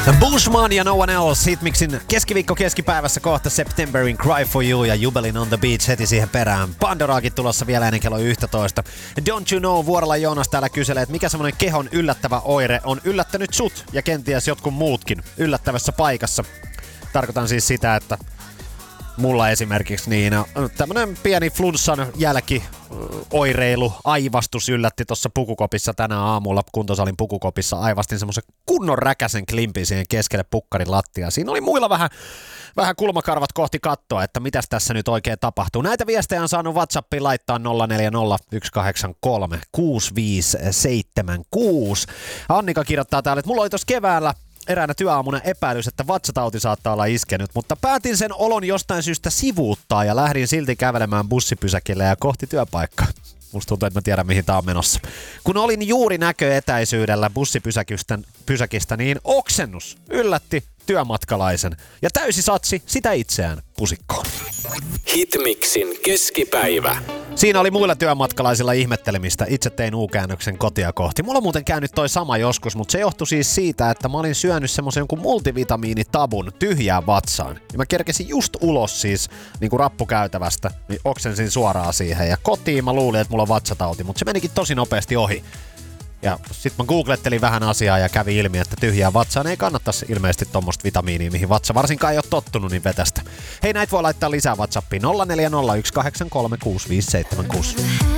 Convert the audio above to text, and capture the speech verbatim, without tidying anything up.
Bushman ja No One Else Hitmixin keskiviikko keskipäivässä kohta Septemberin Cry For You ja Jubelin on the Beach heti siihen perään. Pandoraakin tulossa vielä ennen kello yksitoista. Don't You Know vuorolla Joonas täällä kyselee, että mikä semmonen kehon yllättävä oire on yllättänyt sut ja kenties jotkut muutkin yllättävässä paikassa. Tarkoitan siis sitä, että mulla esimerkiksi niin tämmönen pieni flunssan jälkioireilu, aivastus yllätti tuossa pukukopissa tänä aamulla, kuntosalin pukukopissa. Aivastin semmoisen kunnon räkäsen klimpin siihen keskelle pukkarin lattia. Siinä oli muilla vähän, vähän kulmakarvat kohti kattoa, että mitäs tässä nyt oikein tapahtuu. Näitä viestejä on saanut WhatsAppiin laittaa nolla neljä nolla yksi kahdeksan kolme kuusi viisi seitsemän kuusi. Annika kirjoittaa täällä, että mulla oli tuossa keväällä eräänä työaamuna epäilys, että vatsatauti saattaa olla iskenyt, mutta päätin sen olon jostain syystä sivuuttaa ja lähdin silti kävelemään bussipysäkille ja kohti työpaikkaa. Musta tuntuu, että mä tiedän, mihin tää on menossa. Kun olin juuri näköetäisyydellä bussipysäkistä, niin oksennus yllätti työmatkalaisen ja täysi satsi sitä itseään pusikkoon. Hitmixin keskipäivä. Siinä oli muilla työmatkalaisilla ihmettelemistä. Itse tein U-käännöksen kotia kohti. Mulla on muuten käynyt toi sama joskus, mutta se johtui siis siitä, että mä olin syönyt semmoisen jonkun multivitamiinitabun tyhjään vatsaan. Ja mä kerkesin just ulos siis niin kuin rappukäytävästä, niin oksensin suoraan siihen. Ja kotiin mä luulin, että mulla on vatsatauti, mutta se menikin tosi nopeasti ohi. Ja sit mä googlettelin vähän asiaa ja kävi ilmi, että tyhjää vatsaan ei kannattaisi ilmeisesti tommoista vitamiinia, mihin vatsa varsinkaan ei ole tottunut, niin vetästä. Hei, näitä voi laittaa lisää WhatsAppiin nolla neljä nolla yksi kahdeksan kolme kuusi viisi seitsemän kuusi.